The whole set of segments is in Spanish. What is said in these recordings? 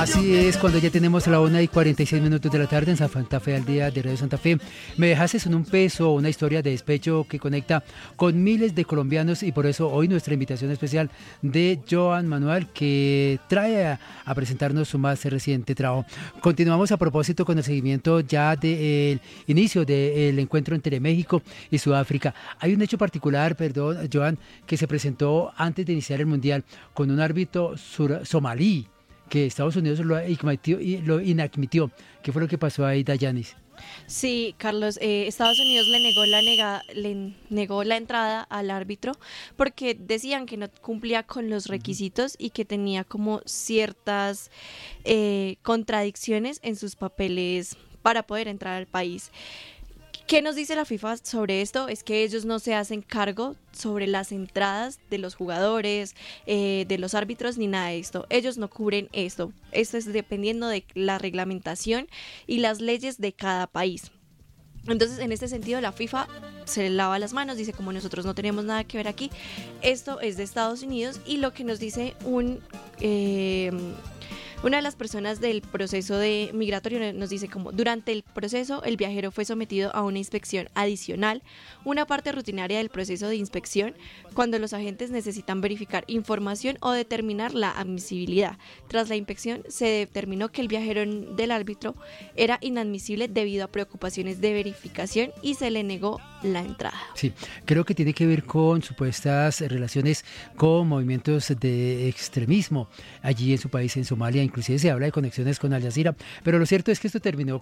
Así es, cuando ya tenemos la 1:46 de la tarde en Santa Fe al día de Radio Santa Fe. Me dejaste en un peso una historia de despecho que conecta con miles de colombianos y por eso hoy nuestra invitación especial de Joan Manuel que trae a presentarnos su más reciente trabajo. Continuamos a propósito con el seguimiento ya del inicio del encuentro entre México y Sudáfrica. Hay un hecho particular, perdón, Joan, que se presentó antes de iniciar el Mundial con un árbitro somalí que Estados Unidos lo inadmitió. ¿Qué fue lo que pasó ahí, Dayanis? Sí, Carlos, Estados Unidos le negó la entrada al árbitro porque decían que no cumplía con los requisitos y que tenía como ciertas contradicciones en sus papeles para poder entrar al país. ¿Qué nos dice la FIFA sobre esto? Es que ellos no se hacen cargo sobre las entradas de los jugadores, de los árbitros, ni nada de esto. Ellos no cubren esto. Esto es dependiendo de la reglamentación y las leyes de cada país. Entonces, en este sentido, la FIFA se lava las manos, dice como nosotros no tenemos nada que ver aquí. Esto es de Estados Unidos y lo que nos dice una de las personas del proceso de migratorio nos dice como durante el proceso el viajero fue sometido a una inspección adicional, una parte rutinaria del proceso de inspección cuando los agentes necesitan verificar información o determinar la admisibilidad. Tras la inspección se determinó que el viajero del árbitro era inadmisible debido a preocupaciones de verificación y se le negó la entrada. Sí, creo que tiene que ver con supuestas relaciones con movimientos de extremismo allí en su país, en Somalia. Inclusive se habla de conexiones con Al Jazeera, pero lo cierto es que esto terminó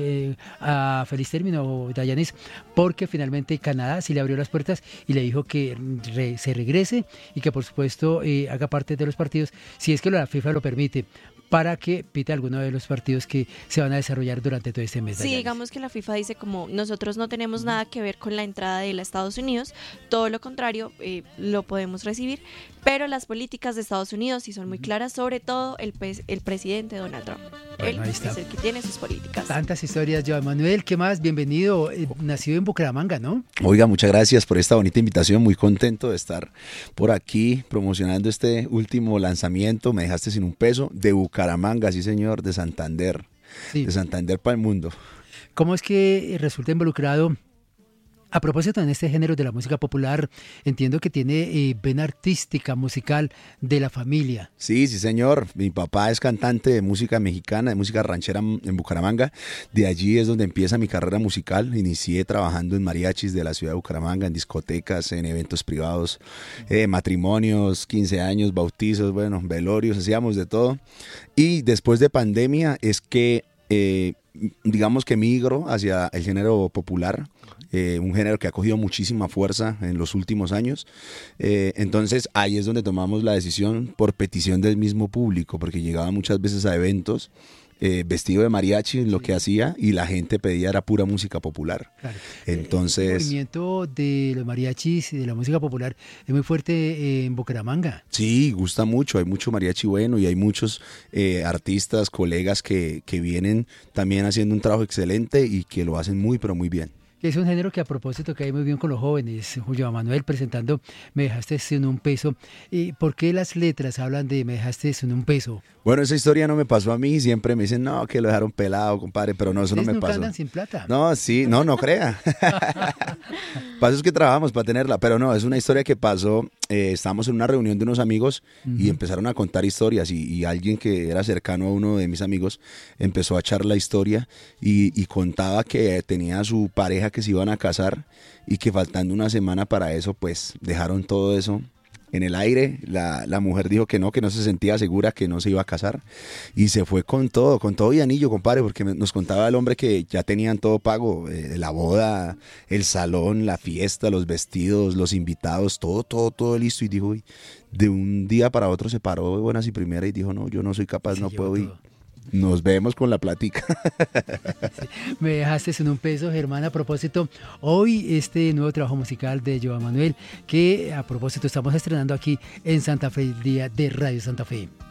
a feliz término, Dayanis, porque finalmente Canadá sí le abrió las puertas y le dijo que se regrese y que por supuesto haga parte de los partidos, si es que la FIFA lo permite, para que pite alguno de los partidos que se van a desarrollar durante todo este mes. Sí, digamos que la FIFA dice como nosotros no tenemos nada que ver con la entrada de los Estados Unidos, todo lo contrario, lo podemos recibir, pero las políticas de Estados Unidos sí son muy claras, sobre todo el presidente Donald Trump. Bueno, él es el que tiene sus políticas. Tantas historias, Joan Manuel, ¿qué más? Bienvenido, nacido en Bucaramanga, ¿no? Oiga, muchas gracias por esta bonita invitación, muy contento de estar por aquí promocionando este último lanzamiento, Me dejaste sin un peso, de Bucaramanga, sí señor, de Santander, sí. De Santander para el mundo. ¿Cómo es que resulta involucrado? A propósito, en este género de la música popular, entiendo que tiene vena artística, musical, de la familia. Sí, sí señor, mi papá es cantante de música mexicana, de música ranchera en Bucaramanga, de allí es donde empieza mi carrera musical, inicié trabajando en mariachis de la ciudad de Bucaramanga, en discotecas, en eventos privados, matrimonios, 15 años, bautizos, bueno, velorios, hacíamos de todo, y después de pandemia es que digamos que migro hacia el género popular, un género que ha cogido muchísima fuerza en los últimos años, entonces ahí es donde tomamos la decisión por petición del mismo público, porque llegaba muchas veces a eventos vestido de mariachi, lo que hacía, y la gente pedía era pura música popular. Claro. Entonces, el movimiento de los mariachis y de la música popular es muy fuerte en Bucaramanga. Sí, gusta mucho, hay mucho mariachi bueno y hay muchos artistas, colegas que vienen también haciendo un trabajo excelente y que lo hacen muy, pero muy bien. Es un género que a propósito cae muy bien con los jóvenes. Julio Manuel presentando Me dejaste sin un peso. ¿Por qué las letras hablan de Me dejaste sin un peso? Bueno, esa historia no me pasó a mí. Siempre me dicen, no, que lo dejaron pelado, compadre, pero no, eso no me nunca pasó. Andan sin plata? No, sí, no crea. Para eso es que trabajamos, para tenerla. Pero no, es una historia que pasó. Estábamos en una reunión de unos amigos y empezaron a contar historias y alguien que era cercano a uno de mis amigos empezó a echar la historia y contaba que tenía a su pareja que se iban a casar y que faltando una semana para eso, pues dejaron todo eso en el aire. La mujer dijo que no se sentía segura, que no se iba a casar y se fue con todo y anillo, compadre, porque nos contaba el hombre que ya tenían todo pago, la boda, el salón, la fiesta, los vestidos, los invitados, todo listo, y dijo, de un día para otro se paró de buenas y primeras y dijo, no, yo no soy capaz, no puedo ir. Nos vemos con la plática. Sí, me dejaste sin un peso, Germán. A propósito, hoy este nuevo trabajo musical de Joan Manuel, que a propósito estamos estrenando aquí en Santa Fe, el día de Radio Santa Fe.